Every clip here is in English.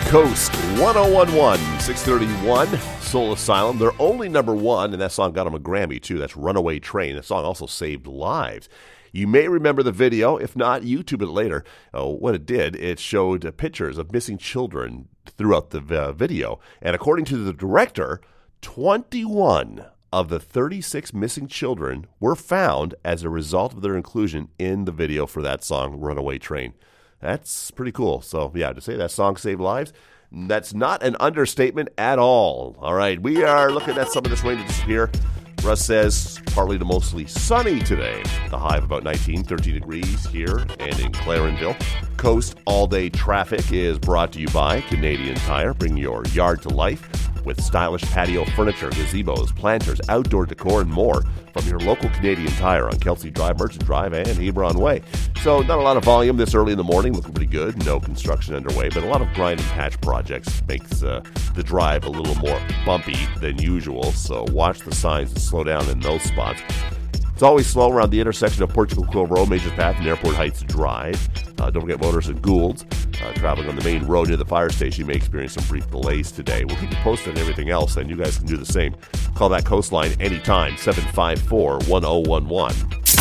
Coast 1011, 631, Soul Asylum. They're only number one, and that song got them a Grammy, too. That's Runaway Train. That song also saved lives. You may remember the video. If not, YouTube it later. What it did, it showed pictures of missing children throughout the video. And according to the director, 21 of the 36 missing children were found as a result of their inclusion in the video for that song, Runaway Train. That's pretty cool. So, yeah, to say that song saved lives, that's not an understatement at all. All right, we are looking at some of this rain to disappear. Russ says partly to mostly sunny today. The high of about 13 degrees here and in Clarenville. Coast all-day traffic is brought to you by Canadian Tire. Bring your yard to life with stylish patio furniture, gazebos, planters, outdoor decor, and more from your local Canadian Tire on Kelsey Drive, Merchant Drive, and Hebron Way. So not a lot of volume this early in the morning, looking pretty good. No construction underway, but a lot of grind and patch projects makes the drive a little more bumpy than usual. So watch the signs and slow down in those spots. It's always slow around the intersection of Portugal Quill Road, Major Path, and Airport Heights Drive. Don't forget motorists at Gould's. Traveling on the main road near the fire station, you may experience some brief delays today. We'll keep you posted on everything else, and you guys can do the same. Call that coastline anytime, 754-1011.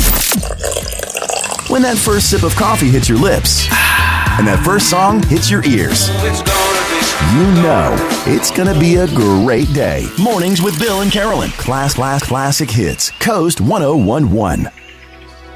When that first sip of coffee hits your lips, and that first song hits your ears, you know it's going to be a great day. Mornings with Bill and Carolyn. Classic hits. Coast 1011.